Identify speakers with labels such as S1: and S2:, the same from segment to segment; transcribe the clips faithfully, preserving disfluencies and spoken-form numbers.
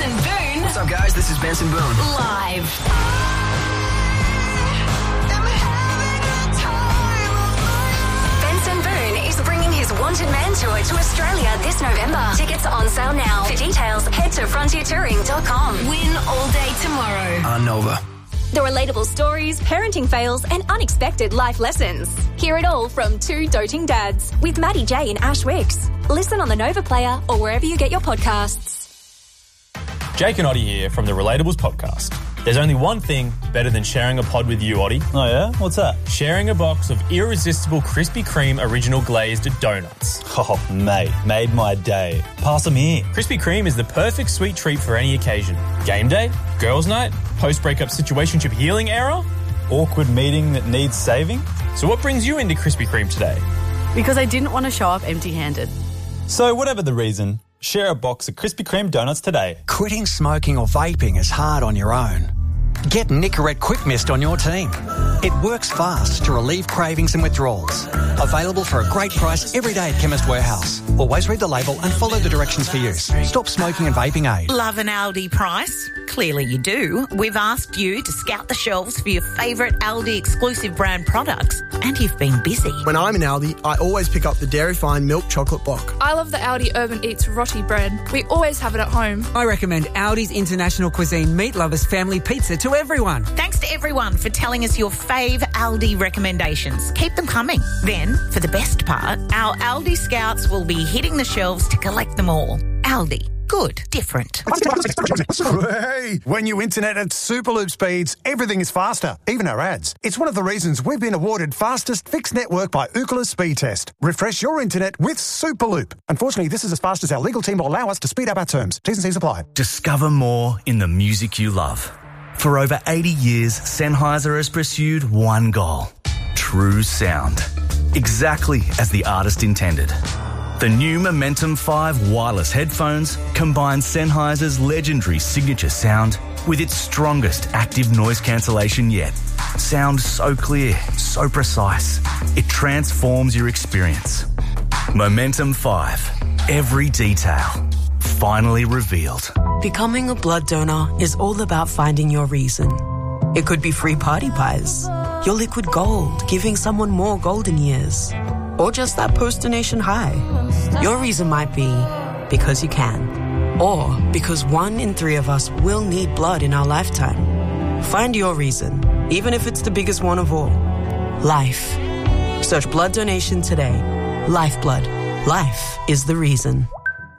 S1: Benson Boone.
S2: What's up, guys? This is Benson Boone.
S1: Live. Benson Boone is bringing his Wanted Man tour to Australia this November. Tickets are on sale now. For details, head to frontier touring dot com. Win all day tomorrow.
S2: On Nova.
S3: The relatable stories, parenting fails, and unexpected life lessons. Hear it all from two doting dads with Maddie J and Ash Wicks. Listen on the Nova Player or wherever you get your podcasts.
S4: Jake and Oddie here from the Relatables podcast. There's only one thing better than sharing a pod with you, Oddie.
S5: Oh, yeah? What's that?
S4: Sharing a box of irresistible Krispy Kreme original glazed donuts.
S5: Oh, mate, made my day. Pass them here.
S4: Krispy Kreme is the perfect sweet treat for any occasion. Game day, girls' night, post-breakup situationship healing era,
S5: awkward meeting that needs saving.
S4: So what brings you into Krispy Kreme today?
S6: Because I didn't want to show up empty-handed.
S5: So whatever the reason, share a box of Krispy Kreme donuts today.
S2: Quitting smoking or vaping is hard on your own. Get Nicorette Quick Mist on your team. It works fast to relieve cravings and withdrawals. Available for a great price every day at Chemist Warehouse. Always read the label and follow the directions for use. Stop smoking and vaping aid.
S7: Love an Aldi price? Clearly you do. We've asked you to scout the shelves for your favourite Aldi exclusive brand products, and you've been busy.
S8: When I'm in Aldi, I always pick up the Dairy Fine milk chocolate block.
S9: I love the Aldi Urban Eats roti bread. We always have it at home.
S10: I recommend Aldi's International Cuisine Meat Lovers Family Pizza to everyone.
S7: Thanks to everyone for telling us your fave Aldi recommendations. Keep them coming. Then, for the best part, our Aldi scouts will be hitting the shelves to collect them all. Aldi. Good. Different.
S11: Hey, when you internet at Superloop speeds, everything is faster, even our ads. It's one of the reasons we've been awarded fastest fixed network by Ookla Speed Test. Refresh your internet with Superloop. Unfortunately, this is as fast as our legal team will allow us to speed up our terms. T's and C's apply.
S12: Discover more in the music you love. For over eighty years, Sennheiser has pursued one goal: true sound. Exactly as the artist intended. The new Momentum five wireless headphones combine Sennheiser's legendary signature sound with its strongest active noise cancellation yet. Sound so clear, so precise, it transforms your experience. Momentum five. Every detail. Finally revealed.
S13: Becoming a blood donor is all about finding your reason. It could be free party pies, your liquid gold, giving someone more golden years, or just that post-donation high. Your reason might be because you can, or because one in three of us will need blood in our lifetime. Find your reason, even if it's the biggest one of all. Life. Search blood donation today. Lifeblood. Life is the reason.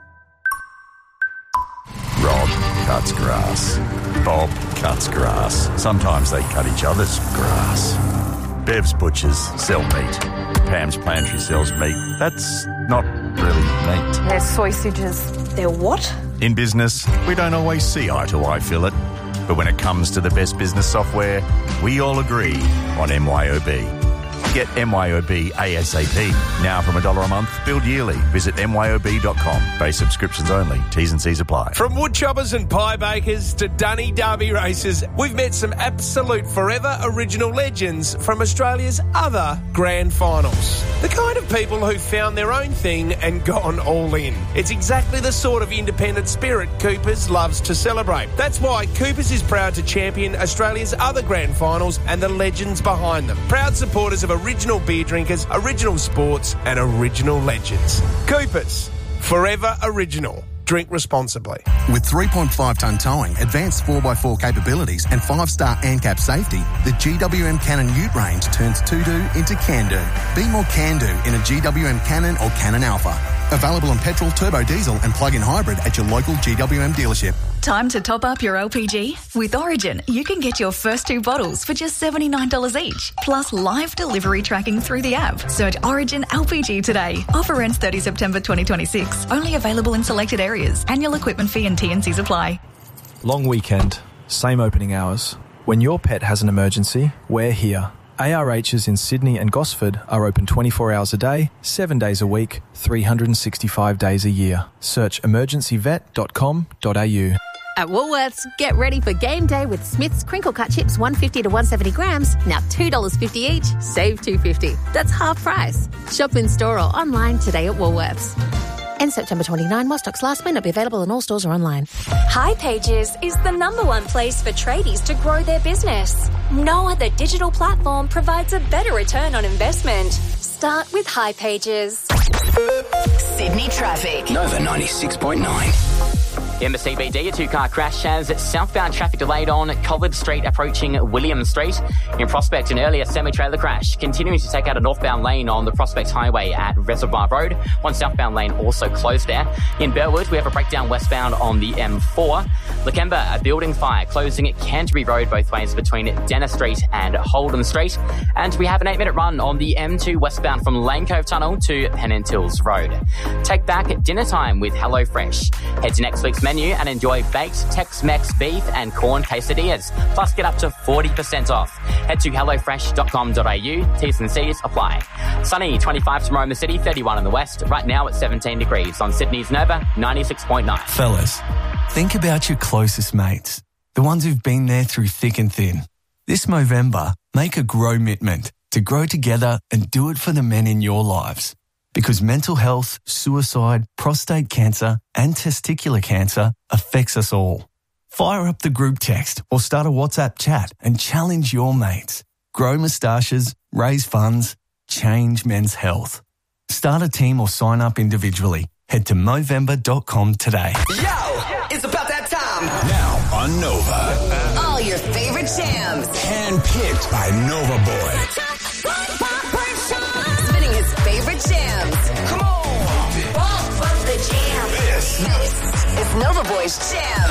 S14: Rob cuts grass. Bob cuts grass. Sometimes they cut each other's grass. Bev's butchers sell meat. Pam's Pantry sells meat. That's not really meat.
S15: They're sausages. They're what?
S14: In business, we don't always see eye to eye, Philip. But when it comes to the best business software, we all agree on M Y O B. Get M Y O B ASAP. Now from a dollar a month, billed yearly. Visit M Y O B dot com. Base subscriptions only. T's and C's apply.
S16: From wood choppers and pie bakers to Dunny Derby races, we've met some absolute forever original legends from Australia's other grand finals. The kind of people who found their own thing and gone all in. It's exactly the sort of independent spirit Coopers loves to celebrate. That's why Coopers is proud to champion Australia's other grand finals and the legends behind them. Proud supporters of original beer drinkers, original sports and original legends. Coopers, forever original. Drink responsibly.
S17: With three point five tonne towing, advanced four by four capabilities and five star ANCAP safety, the G W M Cannon Ute range turns to-do into can-do. Be more can-do in a G W M Cannon or Cannon Alpha. Available in petrol, turbo diesel and plug-in hybrid at your local G W M dealership.
S18: Time to top up your L P G? With Origin, you can get your first two bottles for just seventy-nine dollars each, plus live delivery tracking through the app. Search Origin L P G today. Offer ends thirtieth September twenty twenty-six. Only available in selected areas. Annual equipment fee and T and C's apply.
S19: Long weekend, same opening hours. When your pet has an emergency, we're here. A R H's in Sydney and Gosford are open twenty-four hours a day, seven days a week, three hundred sixty-five days a year. Search emergency vet dot com dot a u.
S20: At Woolworths, get ready for game day with Smith's crinkle cut chips one fifty to one seventy grams, now two dollars fifty each, save two fifty. That's half price. Shop in store or online today at Woolworths. Ends September twenty-ninth. While stocks last, may not be available in all stores or online.
S3: hipages is the number one place for tradies to grow their business. No other digital platform provides a better return on investment. Start with hipages.
S1: Sydney traffic.
S21: Nova ninety-six point nine.
S22: In the C B D, a two-car crash has southbound traffic delayed on Collard Street approaching William Street. In Prospect, an earlier semi-trailer crash continuing to take out a northbound lane on the Prospect Highway at Reservoir Road. One southbound lane also closed there. In Burwood, we have a breakdown westbound on the M four. Lakemba, a building fire closing at Canterbury Road both ways between Dennis Street and Holden Street. And we have an eight-minute run on the M two westbound from Lane Cove Tunnel to Pennant Hills Road. Take back dinner time with HelloFresh. Head to next week's menu and enjoy baked Tex-Mex beef and corn quesadillas. Plus, get up to forty percent off. Head to hello fresh dot com dot a u. T's and C's apply. Sunny, twenty-five tomorrow in the city, thirty-one in the west. Right now at seventeen degrees on Sydney's Nova, ninety-six point nine.
S23: Fellas, think about your closest mates, the ones who've been there through thick and thin. This Movember, make a grow-mitment to grow together and do it for the men in your lives. Because mental health, suicide, prostate cancer and testicular cancer affects us all. Fire up the group text or start a WhatsApp chat and challenge your mates. Grow moustaches, raise funds, change men's health. Start a team or sign up individually. Head to movember dot com today.
S21: Yo, it's about that time. Now on Nova.
S1: All your favorite jams.
S21: Handpicked by Nova Boy.
S1: Spinning his favorite jams. Come on. Bump, bump the jam.
S21: This
S1: is Nova Boy's Jam.